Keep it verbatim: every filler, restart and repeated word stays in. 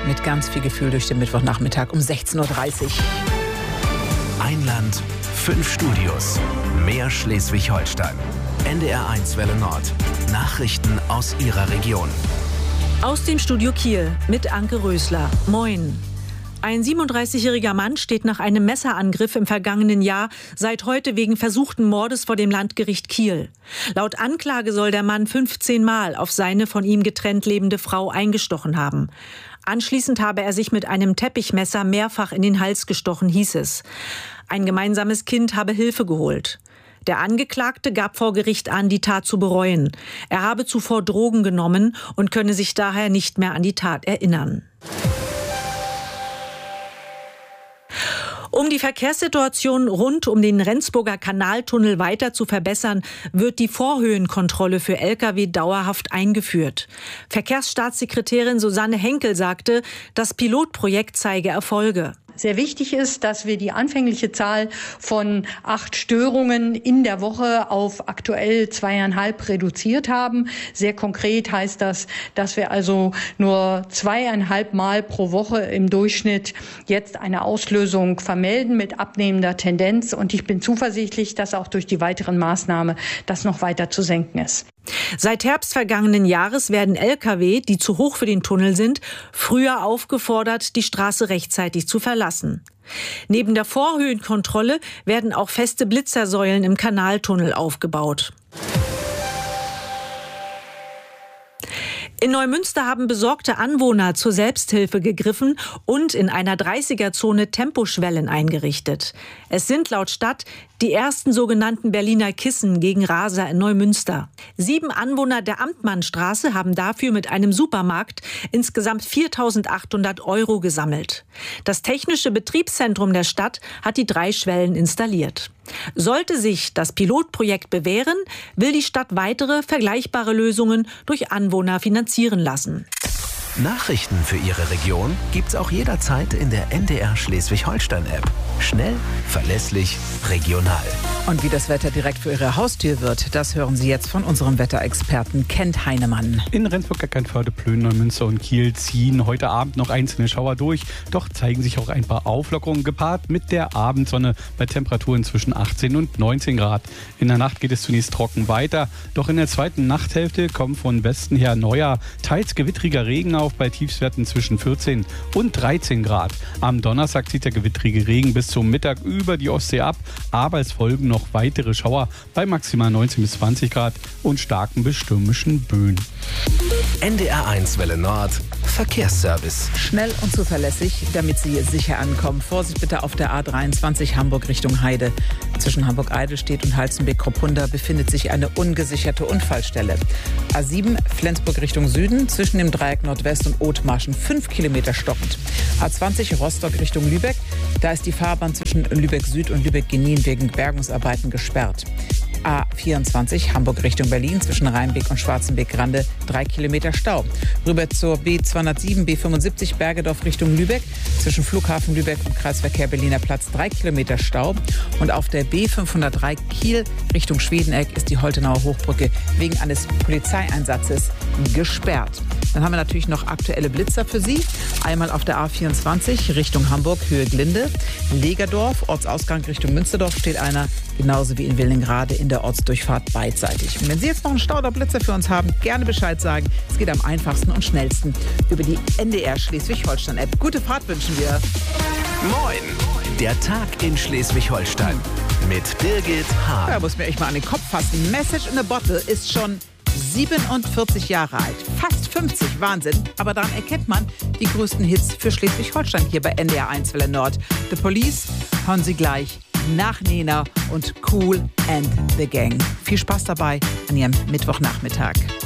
mit ganz viel Gefühl durch den Mittwochnachmittag um sechzehn Uhr dreißig. Ein Land, fünf Studios, mehr Schleswig-Holstein. N D R eins Welle Nord. Nachrichten aus Ihrer Region. Aus dem Studio Kiel mit Anke Rösler. Moin. Ein siebenunddreißigjähriger Mann steht nach einem Messerangriff im vergangenen Jahr seit heute wegen versuchten Mordes vor dem Landgericht Kiel. Laut Anklage soll der Mann fünfzehn Mal auf seine von ihm getrennt lebende Frau eingestochen haben. Anschließend habe er sich mit einem Teppichmesser mehrfach in den Hals gestochen, hieß es. Ein gemeinsames Kind habe Hilfe geholt. Der Angeklagte gab vor Gericht an, die Tat zu bereuen. Er habe zuvor Drogen genommen und könne sich daher nicht mehr an die Tat erinnern. Um die Verkehrssituation rund um den Rendsburger Kanaltunnel weiter zu verbessern, wird die Vorhöhenkontrolle für L K W dauerhaft eingeführt. Verkehrsstaatssekretärin Susanne Henkel sagte, das Pilotprojekt zeige Erfolge. Sehr wichtig ist, dass wir die anfängliche Zahl von acht Störungen in der Woche auf aktuell zweieinhalb reduziert haben. Sehr konkret heißt das, dass wir also nur zweieinhalb Mal pro Woche im Durchschnitt jetzt eine Auslösung vermelden mit abnehmender Tendenz. Und ich bin zuversichtlich, dass auch durch die weiteren Maßnahmen das noch weiter zu senken ist. Seit Herbst vergangenen Jahres werden L K W, die zu hoch für den Tunnel sind, früher aufgefordert, die Straße rechtzeitig zu verlassen. Neben der Vorhöhenkontrolle werden auch feste Blitzersäulen im Kanaltunnel aufgebaut. In Neumünster haben besorgte Anwohner zur Selbsthilfe gegriffen und in einer dreißiger-Zone Temposchwellen eingerichtet. Es sind laut Stadt die ersten sogenannten Berliner Kissen gegen Raser in Neumünster. Sieben Anwohner der Amtmannstraße haben dafür mit einem Supermarkt insgesamt viertausendachthundert Euro gesammelt. Das technische Betriebszentrum der Stadt hat die drei Schwellen installiert. Sollte sich das Pilotprojekt bewähren, will die Stadt weitere vergleichbare Lösungen durch Anwohner finanzieren lassen. Nachrichten für Ihre Region gibt's auch jederzeit in der N D R Schleswig-Holstein-App. Schnell, verlässlich, regional. Und wie das Wetter direkt für Ihre Haustür wird, das hören Sie jetzt von unserem Wetterexperten Kent Heinemann. In Rendsburg, Eckernförde, Plön, Neumünster und Kiel ziehen heute Abend noch einzelne Schauer durch. Doch zeigen sich auch ein paar Auflockerungen gepaart mit der Abendsonne bei Temperaturen zwischen achtzehn und neunzehn Grad. In der Nacht geht es zunächst trocken weiter. Doch in der zweiten Nachthälfte kommt von Westen her neuer, teils gewittriger Regen auf bei Tiefstwerten zwischen vierzehn und dreizehn Grad. Am Donnerstag zieht der gewittrige Regen bis zum Mittag über die Ostsee ab, aber es folgen noch weitere Schauer bei maximal neunzehn bis zwanzig Grad und starken bis stürmischen Böen. N D R eins Welle Nord, Verkehrsservice. Schnell und zuverlässig, damit Sie sicher ankommen. Vorsicht bitte auf der A dreiundzwanzig Hamburg Richtung Heide. Zwischen Hamburg-Eidelstedt und Halstenbek-Kropunda befindet sich eine ungesicherte Unfallstelle. A sieben Flensburg Richtung Süden zwischen dem Dreieck Nordwest und Othmarschen fünf Kilometer stockend. A zwanzig Rostock Richtung Lübeck, da ist die Fahrbahn zwischen Lübeck Süd und Lübeck Genin wegen Bergungsarbeiten gesperrt. A vierundzwanzig Hamburg Richtung Berlin zwischen Rheinbeck und Schwarzenbeck-Grande drei Kilometer Stau. Rüber zur B zweihundertsieben B fünfundsiebzig Bergedorf Richtung Lübeck zwischen Flughafen Lübeck und Kreisverkehr Berliner Platz drei Kilometer Stau. Und auf der B fünfhundertdrei Kiel Richtung Schwedeneck ist die Holtenauer Hochbrücke wegen eines Polizeieinsatzes gesperrt. Dann haben wir natürlich noch aktuelle Blitzer für Sie. Einmal auf der A vierundzwanzig Richtung Hamburg, Höhe Glinde. Legerdorf, Ortsausgang Richtung Münsterdorf steht einer, genauso wie in Willingrade in der Ortsdurchfahrt beidseitig. Und wenn Sie jetzt noch einen Stau oder Blitzer für uns haben, gerne Bescheid sagen. Es geht am einfachsten und schnellsten über die N D R Schleswig-Holstein-App. Gute Fahrt wünschen wir. Moin, der Tag in Schleswig-Holstein mit Birgit Hahn. Da muss mir echt mal an den Kopf fassen. Message in a Bottle ist schon siebenundvierzig Jahre alt. Fast fünfzig, Wahnsinn. Aber daran erkennt man die größten Hits für Schleswig-Holstein hier bei N D R eins Welle Nord. The Police hören Sie gleich nach Nena und Kool and the Gang. Viel Spaß dabei an Ihrem Mittwochnachmittag.